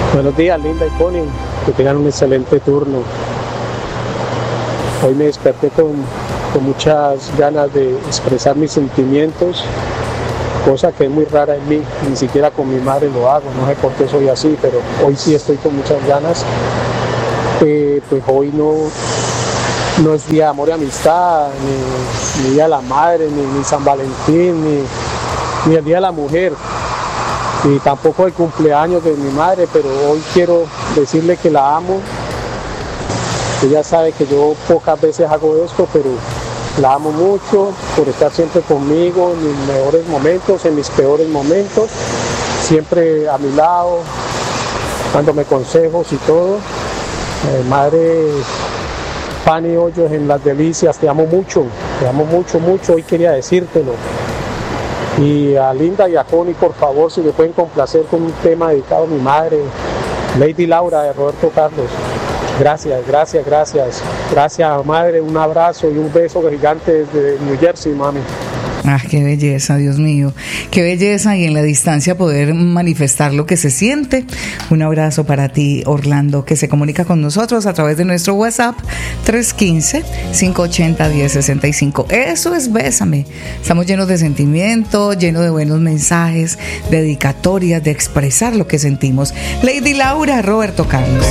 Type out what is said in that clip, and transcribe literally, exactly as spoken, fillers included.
Buenos días, Linda y Connie, que tengan un excelente turno. Hoy me desperté con, con muchas ganas de expresar mis sentimientos, cosa que es muy rara en mí, ni siquiera con mi madre lo hago, no sé por qué soy así, pero hoy sí estoy con muchas ganas. Eh, pues hoy no, no es día de amor y amistad, ni, ni día de la madre, ni, ni San Valentín, ni, ni el día de la mujer, y tampoco el cumpleaños de mi madre, pero hoy quiero decirle que la amo. Ella sabe que yo pocas veces hago esto, pero la amo mucho por estar siempre conmigo en mis mejores momentos, en mis peores momentos, siempre a mi lado, dándome consejos y todo. Eh, madre Pani Hoyos en Las Delicias, te amo mucho, te amo mucho, mucho, hoy quería decírtelo. Y a Linda y a Connie, por favor, si me pueden complacer con un tema dedicado a mi madre, Lady Laura de Roberto Carlos. Gracias, gracias, gracias. Gracias, madre, un abrazo y un beso gigante desde New Jersey, mami. Ah, qué belleza, Dios mío, qué belleza, y en la distancia poder manifestar lo que se siente. Un abrazo para ti, Orlando, que se comunica con nosotros a través de nuestro WhatsApp tres uno cinco, cinco ocho cero, uno cero seis cinco. Eso es Bésame. Estamos llenos de sentimientos, llenos de buenos mensajes, dedicatorias, de expresar lo que sentimos. Lady Laura, Roberto Carlos.